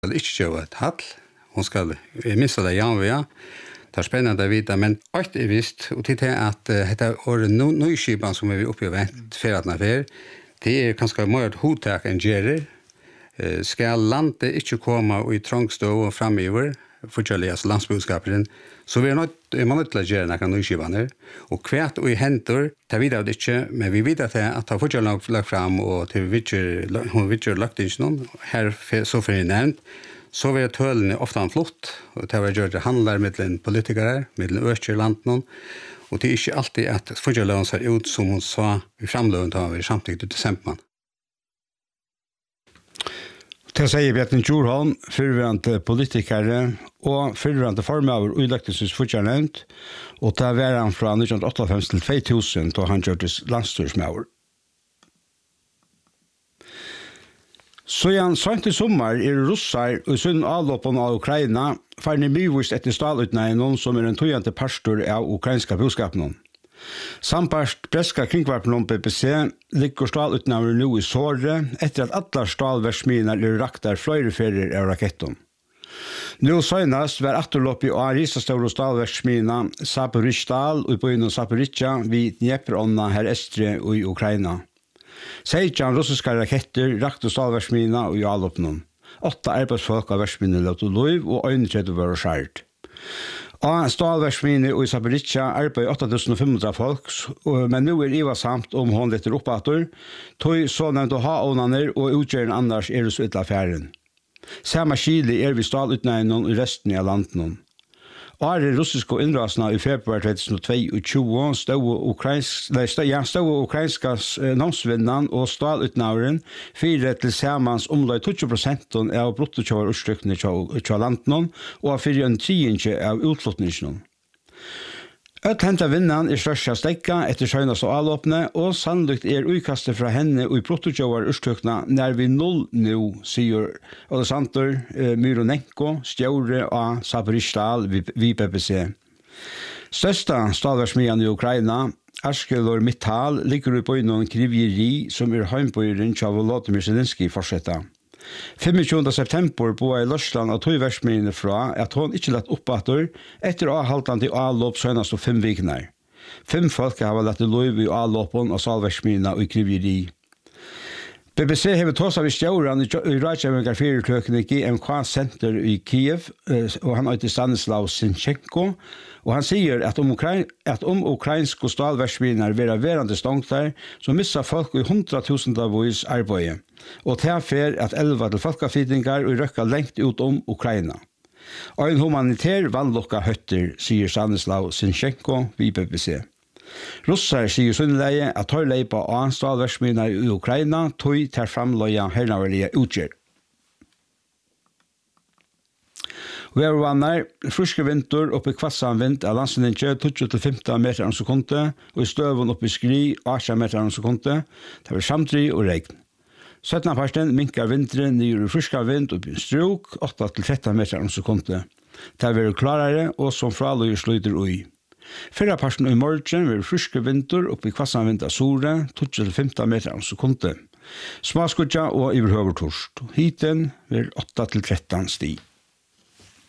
Eller ikke kjøve et hall. Hun skal missa det janvia. Det er spennende å vite, men alt er visst, og til det at dette året nøyskipan som vi oppe i vent feratna fer, det er kanskje mer et hodtak enn gjerer. Skal landet ikke komme i trangstå og framiver, forskjellig altså landsbudskaperen, så vi er man nødt til å gjøre noen nøyskipan her. Og hvert og i hentor, det vet jeg ikke, men vi vet at det er forskjellig lagt fram, og til hun vidtjer lagt ikke noen, her så for jeg nevnt, så var tølene ofte flott, og det var gjort det handler mellom politikere, mellom Østjylanden, og det er ikke alltid at forskjellene ser ut som hun sa i framløven da vi samtidig til desember. Det sier Bjarne Tjorholm, fyrværende politikere og fyrværende formøver og elektrisk fortjernevnt, og det var han fra 1958 til 2000 da han gjørtes landstyrsmøver. Så igjen, sant i sommer russar og sunn avloppen av Ukraina ferdig myrvist etter stalutnægen som en tøyende pastor av ukrainska budskapen. Sampast breska kringvarpen BBC ligger stalutnægen nå i såre etter at alle stalversminer raktar flere ferier av raketten. Nå senast var atterlopp i risastore stalversmina Zaporizjstal og i byen Zaporizjzja vid Dnieperonna her estre i Ukraina. 16 russiska raketter rakte stalversmina og i avloppnum. 8 arbeidsfolk av versmina løt og lov og 31 var skjært. Av stalversmina og i Zaporizjzja arbeid 8500 folk, men nå Iva samt om hon letter oppater, tog så nevnt å ha ånaner og utgjøren annars så ytla fjæren. Samme skili vi stalutnægen i resten av landen. Are russiske innrasene i februar 2022 stod ukrainska namnsvinnan og stalutnæveren fire til samans omlag 20% av bruttokjøver utstrykkene til landen og fire en tiende av utflottningen. Henta vinnan største stekka etter søgnas og avlåpne, og sannolikt utkastet fra henne og i bruttokjøver utstrykkene når vi null nå, sier Alexander Myronenko, stjåre av Zaporizjstal ved BBC. Største stalversmien i Ukraina, ArcelorMittal, ligger på noen krivjeri som heimbøyren til Volodymyr Zelenskyj fortsetter. 25. september på i Løsland av tøyversmene fra at hun ikke lett oppatter etter avhaltende avlåp søgnast og 5 vikene. 5 folk har lett lov i avlåpen av salversmene og i krivjeri. BBC har tåst av stjåren i Rajavikaferiekløkene i GMK-senter i Kiev, og han heter Stanislav Sinchenko, og han sier at om ukrainske stalversminer verande stångter, så misser folk i 100.000 av vårs arbeid, og tilfer at 11 til folkeflytninger og røkker lengt ut om Ukraina. Og en humanitær vannlokka høtter, sier Stanislav Sinchenko ved BBC. Russar sier sunnleie at tar leipa av stalversminer i Ukraina tog til framløya hernaverlige utgjør. Vi er vannar, friske vinter oppe i kvassan vind av landsinninje 20-15 meter om sekunde, og i støven oppe i skri 18 meter om sekunde. Det var samtri og regn. 17. parten minkar vinteren nyr i friska vind oppe i strok 8-13 meter om sekunde. Det var klarere og som fraløy sløyder ui. Fyrra parten i morgen var friske vinter oppe i kvassan vind av Sore 20-15 meter om sekunde. Smaskudja og iverhøver torst. Hiten var 8-13 stig.